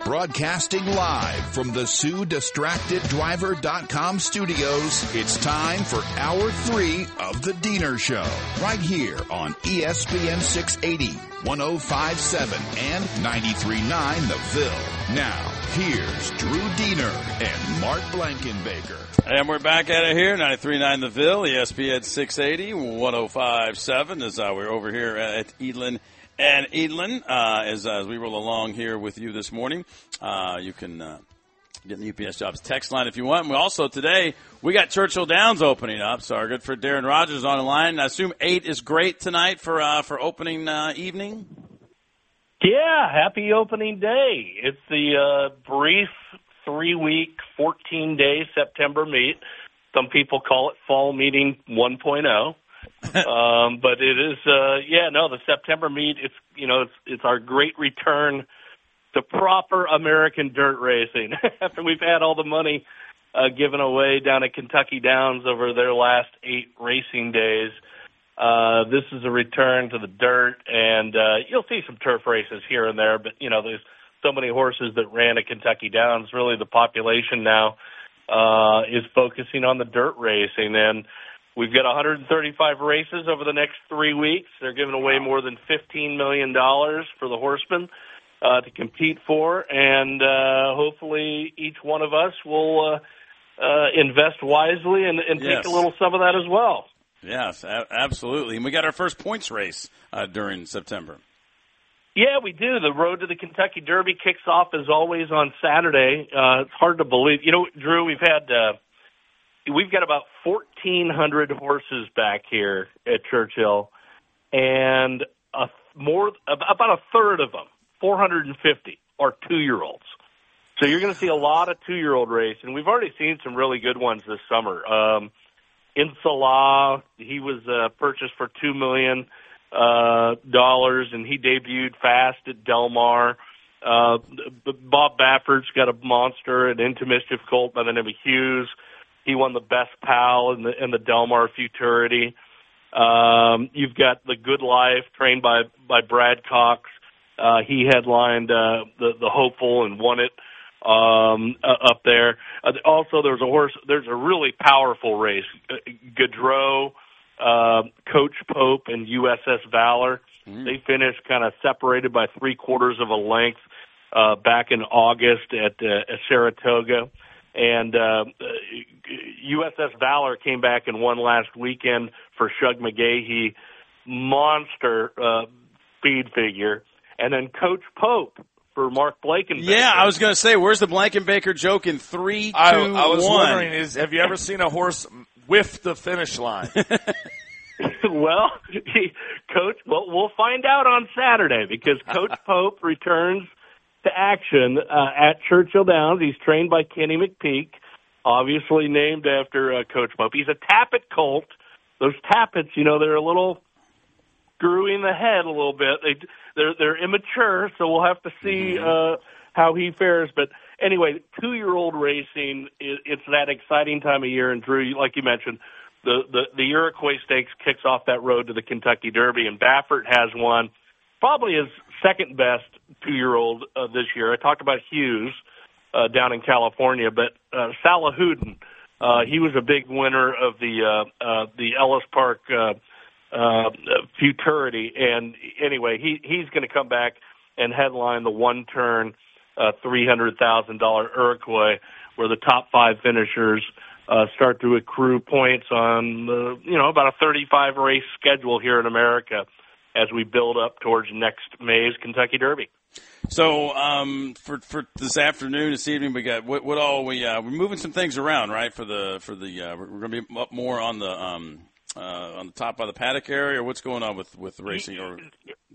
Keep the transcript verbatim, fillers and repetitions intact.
Broadcasting live from the Sue Distracted Driver dot com studios, it's time for Hour three of The Diener Show, right here on E S P N six eighty, one oh five point seven, and ninety-three point nine The Ville. Now, here's Drew Diener and Mark Blankenbaker. And we're back at it here, ninety-three point nine The Ville, E S P N six eighty, one oh five point seven, as uh, we're over here at Edlin and Edlin, uh, as, uh, as we roll along here with you this morning. Uh, you can uh, get in the U P S Jobs text line if you want. And we also, today, we got Churchill Downs opening up, so our good friend Darren Rogers on the line. I assume eight is great tonight for uh, for opening uh, evening? Yeah, happy opening day. It's the uh, brief three-week, fourteen-day September meet. Some people call it fall meeting one point oh. um, but it is, uh, yeah, no, the September meet, it's, you know, it's, it's our great return to proper American dirt racing. After we've had all the money uh, given away down at Kentucky Downs over their last eight racing days, uh, this is a return to the dirt, and uh, you'll see some turf races here and there, but, you know, there's so many horses that ran at Kentucky Downs. Really, the population now uh, is focusing on the dirt racing, and we've got one hundred thirty-five races over the next three weeks. They're giving away more than fifteen million dollars for the horsemen uh, to compete for, and uh, hopefully each one of us will uh, uh, invest wisely and, and yes. take a little some of that as well. Yes, a- absolutely. And we got our first points race uh, during September. Yeah, we do. The road to the Kentucky Derby kicks off, as always, on Saturday. Uh, it's hard to believe. You know, Drew, we've had uh, we've got about fourteen hundred horses back here at Churchill, and a more about a third of them, four hundred fifty, are two-year-olds. So you're going to see a lot of two-year-old racing. We've already seen some really good ones this summer. Um, in Salah, he was uh, purchased for two million dollars. Uh, dollars, and he debuted fast at Del Mar. Uh, Bob Baffert's got a monster, an Into Mischief colt by the name of Hughes. He won the Best Pal in the in the Del Mar Futurity. Um, you've got the Good Life, trained by by Brad Cox. Uh, he headlined uh, the the Hopeful and won it um, uh, up there. Uh, also, there's a horse. There's a really powerful race, uh, Gaudreau, Uh, Coach Pope and U S S Valor. Mm-hmm. They finished kind of separated by three quarters of a length uh, back in August at, uh, at Saratoga. And uh, U S S Valor came back and won last weekend for Shug McGahee. Monster uh, speed figure. And then Coach Pope for Mark Blankenbaker. Yeah, I was going to say, where's the Blankenbaker joke in three, two, I, I was one? wondering, is have you ever seen a horse whiff the finish line? Well, he, Coach, well, we'll find out on Saturday, because Coach Pope returns to action uh, at Churchill Downs. He's trained by Kenny McPeak, obviously named after uh, Coach Pope. He's a Tappet colt. Those Tappets, you know, they're a little screwy in the head a little bit. They, they're they're immature, so we'll have to see uh, how he fares. But anyway, two-year-old racing, it's that exciting time of year. And, Drew, like you mentioned, the, the, the Iroquois Stakes kicks off that road to the Kentucky Derby, and Baffert has one, probably his second-best two-year-old uh, this year. I talked about Hughes uh, down in California, but uh, Salahudin, uh, he was a big winner of the uh, uh, the Ellis Park uh, uh, Futurity. And anyway, he he's going to come back and headline the one-turn Uh, three hundred thousand dollars Iroquois, where the top five finishers uh, start to accrue points on, the, you know, about a thirty-five race schedule here in America as we build up towards next May's Kentucky Derby. So um, for for this afternoon, this evening, we got what, what all we uh, we're moving some things around, right? For the for the uh, we're going to be up more on the um, uh, on the top of the paddock area, or what's going on with with the racing? Or